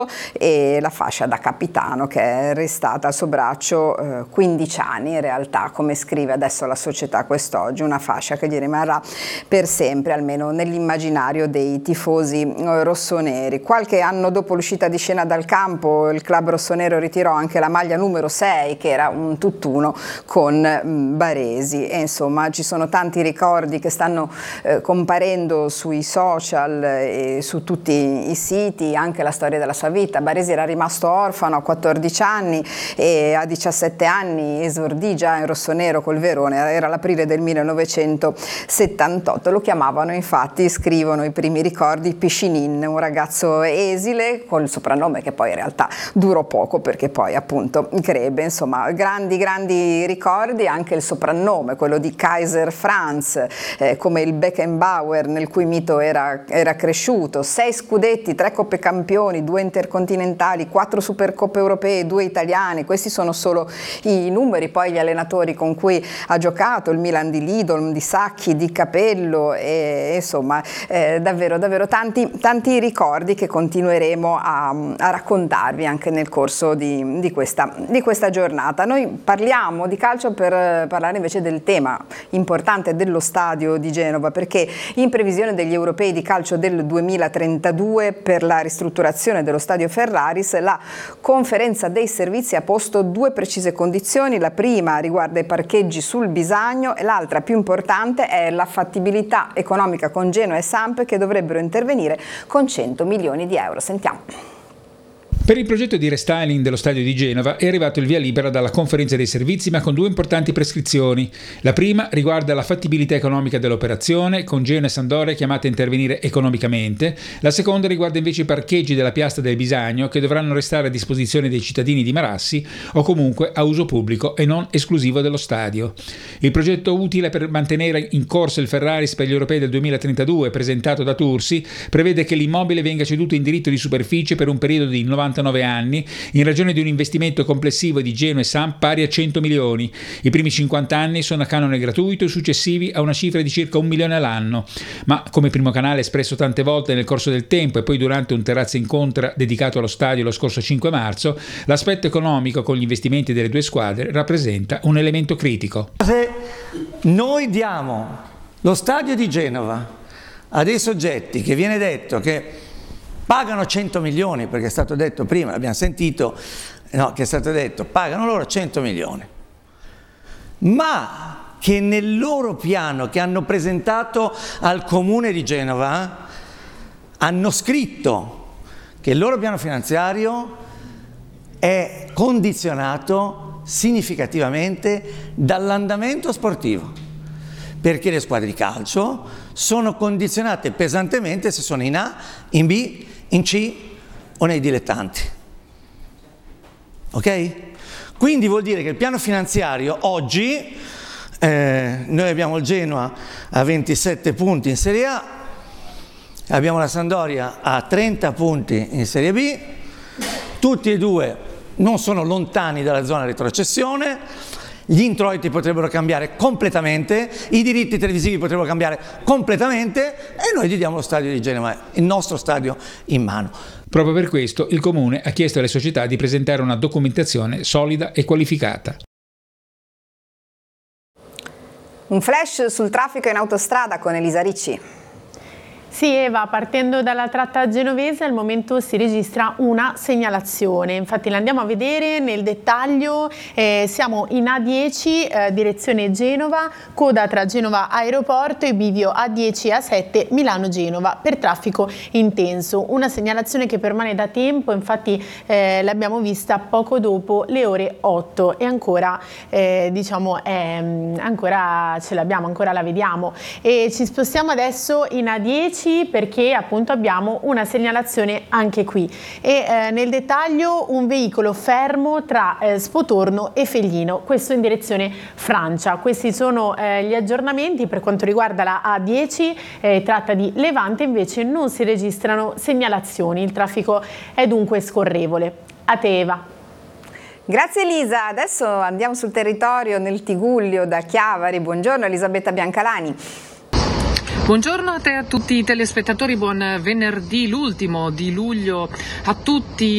e la fascia da capitano che è restata al suo braccio 15 anni in realtà, come scrive adesso la società quest'oggi, una fascia che gli rimarrà per sempre, almeno nell'immaginario dei tifosi rossoneri. Qualche anno dopo l'uscita di scena dal campo il club rossonero ritirò anche la maglia numero 6 che era un tutt'uno con Baresi e insomma ci sono tanti ricordi che stanno comparendo sui social e su tutti i siti, anche la storia della sua vita. Baresi era rimasto orfano a 14 anni e a 17 anni esordì già in rossonero col Verona, era l'aprile del 1978. Lo chiamavano infatti, scrivono i primi ricordi, Piscinin, un ragazzo esile col soprannome che poi in realtà durò poco perché poi appunto crebbe. Insomma, grandi ricordi, anche il soprannome, quello di Kaiser Franz, come il Beckenbauer nel cui mito era cresciuto. 6 scudetti, 3 coppe campioni, 2 intercontinentali, 4 supercoppe europee, 2 italiane. Questi sono solo i numeri, poi gli allenatori con cui ha giocato, il Milan di Lidl, di Sacchi, di Capello e insomma davvero tanti ricordi che continueremo a raccontarvi anche nel corso di questa giornata. Noi parliamo di calcio per parlare invece del tema importante dello stadio di Genova, perché in previsione degli europei di calcio del 2032 per la ristrutturazione dello stadio Ferraris, la conferenza dei servizi ha posto 2 precise condizioni. La prima riguarda i parcheggi sul Bisagno e l'altra, più importante, è la fattibilità economica con Genoa e Samp, che dovrebbero intervenire con 100 milioni di euro. Sentiamo. Per il progetto di restyling dello stadio di Genova è arrivato il via libera dalla conferenza dei servizi, ma con 2 importanti prescrizioni. La prima riguarda la fattibilità economica dell'operazione, con Genoa e Sampdoria chiamate a intervenire economicamente. La seconda riguarda invece i parcheggi della piazza del Bisagno, che dovranno restare a disposizione dei cittadini di Marassi o comunque a uso pubblico e non esclusivo dello stadio. Il progetto utile per mantenere in corso il Ferraris per gli europei del 2032, presentato da Tursi, prevede che l'immobile venga ceduto in diritto di superficie per un periodo di 99 anni in ragione di un investimento complessivo di Genoa e Samp pari a 100 milioni. I primi 50 anni sono a canone gratuito e successivi a una cifra di circa 1 milione all'anno. Ma come Primo Canale espresso tante volte nel corso del tempo e poi durante un terrazzo incontra dedicato allo stadio lo scorso 5 marzo, l'aspetto economico con gli investimenti delle 2 squadre rappresenta un elemento critico. Se noi diamo lo stadio di Genova a dei soggetti che viene detto che pagano 100 milioni, perché è stato detto prima, l'abbiamo sentito, no, che è stato detto, pagano loro 100 milioni, ma che nel loro piano che hanno presentato al Comune di Genova hanno scritto che il loro piano finanziario è condizionato significativamente dall'andamento sportivo, perché le squadre di calcio sono condizionate pesantemente se sono in A, in B, in C o nei dilettanti. Ok? Quindi vuol dire che il piano finanziario oggi, noi abbiamo il Genoa a 27 punti in Serie A, abbiamo la Sampdoria a 30 punti in Serie B, tutti e 2 non sono lontani dalla zona retrocessione. Gli introiti potrebbero cambiare completamente, i diritti televisivi potrebbero cambiare completamente e noi gli diamo lo stadio di Genova, il nostro stadio, in mano. Proprio per questo il Comune ha chiesto alle società di presentare una documentazione solida e qualificata. Un flash sul traffico in autostrada con Elisa Ricci. Sì Eva, partendo dalla tratta genovese al momento si registra una segnalazione, infatti la andiamo a vedere nel dettaglio, siamo in A10 direzione Genova, coda tra Genova Aeroporto e bivio A10 e A7 Milano-Genova per traffico intenso, una segnalazione che permane da tempo, infatti l'abbiamo vista poco dopo le ore 8 e ancora ancora ce l'abbiamo, ancora la vediamo e ci spostiamo adesso in A10 perché appunto abbiamo una segnalazione anche qui e nel dettaglio un veicolo fermo tra Spotorno e Feglino, questo in direzione Francia. Questi sono gli aggiornamenti per quanto riguarda la A10, tratta di Levante, invece non si registrano segnalazioni, il traffico è dunque scorrevole. A te Eva. Grazie Elisa, adesso andiamo sul territorio nel Tigullio da Chiavari. Buongiorno Elisabetta Biancalani. Buongiorno a te e a tutti i telespettatori, buon venerdì, l'ultimo di luglio a tutti.